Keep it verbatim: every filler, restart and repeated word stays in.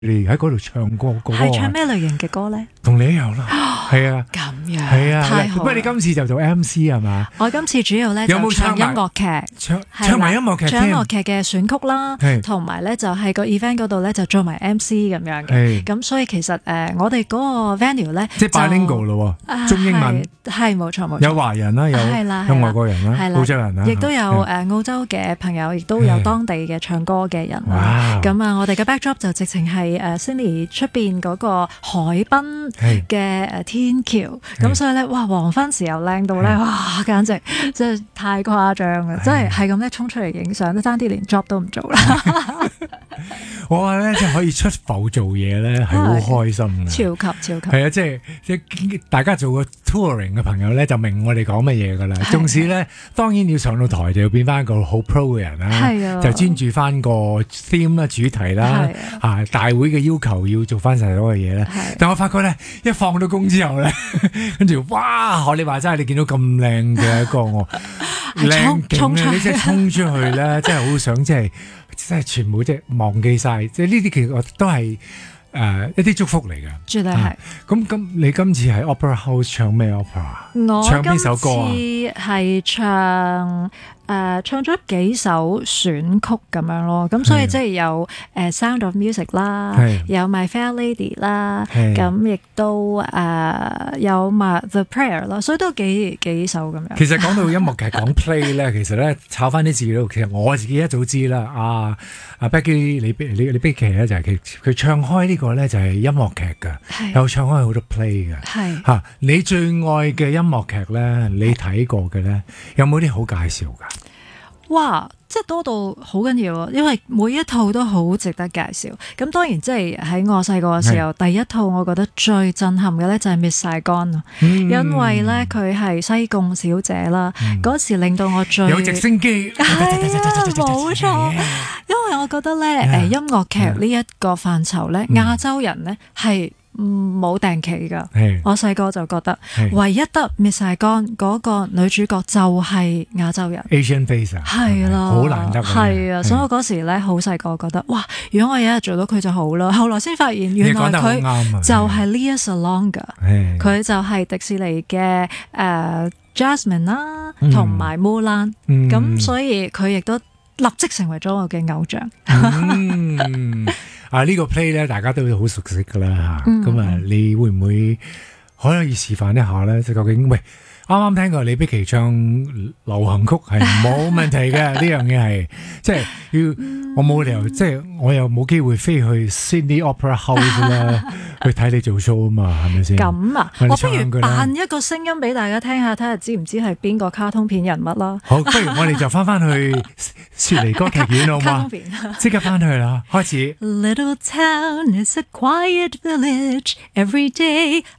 你喺嗰度唱歌歌， 係唱咩類型嘅歌咧？ 同你一樣啦，係啊， 咁樣係啊， 太好。 不過你今次就做 M C 係嘛？ 我今次主要咧有冇就唱音唱埋樂劇， 唱唱埋音樂劇唱音樂添， 劇嘅選曲啦係， 同埋咧就係個 event 嗰度咧就做埋 M C 咁樣嘅。 係咁所以其實誒，我哋嗰個 venue 咧即係 bilingual 咯喎，中英文係冇錯冇錯， 有華人啦，有係啦有外國人啦， 係啦澳洲人啦， 亦都有係誒澳洲嘅朋友，亦都有當地嘅唱歌嘅人啦。 哇咁啊，我哋嘅 backdrop 就直情係誒 Sydney 出邊嗰個海濱係嘅誒天橋，咁所以咧，哇，黃昏時又靚到咧，哇，簡直真係太誇張啦！真係係咁咧衝出嚟影相，都爭啲連 job 都唔做啦。 我話咧，即係可以出埠做嘢咧，係好開心嘅。 超級超級係啊，即係即係大家做過 touring 嘅朋友咧，就明我哋講乜嘢噶啦。縱使咧，當然要上到台就要變翻一個好 pro 嘅人啦， 係啊就專注翻個 theme 啦、主題啦，啊大會嘅要求要做翻晒所有嘢咧。但我發覺咧，一放到工之後咧，跟住哇，學你話齋，你見到咁靚嘅一個我靚景咧，你即係衝出去咧，真係好想即係。即係全部即係忘記晒，即係呢啲其實都係誒、呃、一啲祝福嚟嘅。 絕對係。 咁咁、啊，你今次喺 Opera House 唱咩 opera？ 我唱邊首歌啊？ 今次係唱誒、呃、唱咗幾首選曲咁樣咯，咁所以即係有誒、呃、Sound of Music 啦，有 My Fair Lady 啦，咁亦都誒、呃、有埋 The Prayer 啦，所以都幾幾首咁樣。 其實講到音樂劇講 play 咧，其實咧炒翻啲資料，其實我自己一早知啦。啊啊 Becky 李李李 Becky 咧就係佢佢唱開呢個咧就係音樂劇㗎，有唱開好多 play 㗎。係嚇、啊，你最愛嘅音樂劇咧，你睇過嘅咧，有冇啲好介紹㗎？ 哇！即係多到好緊要啊，因為每一套都好值得介紹。咁當然即係喺我細個嘅時候，第一套我覺得最震撼嘅咧就係 Miss Saigon 啊、嗯，因為咧佢係西貢小姐啦，嗰、嗯、時令到我最有直升機，係啊，冇錯。因為我覺得咧，誒、yeah, 音樂劇呢一個範疇咧，亞、嗯、洲人咧係冇定期㗎。我細個就覺得唯一得 Miss Saigon 嗰個女主角就係亞洲人 Asian face 啊， 係啦， 好難得係啊，所以我嗰時咧好細個覺得哇，如果我有一日做到佢就好啦。後來先發現原來佢就係 Lea Salonga，佢就係迪士尼嘅誒、呃、Jasmine 啦，同埋 Mulan，咁所以佢亦都立即成為咗我嘅偶像。 嗯啊！呢、這個 play 咧，大家都好熟悉噶啦嚇。咁、嗯、啊，你會唔會可以示範一下咧？即究竟喂，啱啱聽過李碧琪唱流行曲係冇問題嘅，呢樣嘢係即係要、嗯、我冇理由，即係我又冇機會飛去 Sydney Opera House 啦，去睇你做 show 啊嘛，係咪先？ 咁啊，我不如扮一個聲音俾大家聽下，睇下知唔知係邊個卡通片人物啦？ 好，不如我哋就翻翻去雪梨歌劇院好嘛？即刻翻去啦，開始。 Little town is a quiet village. Every day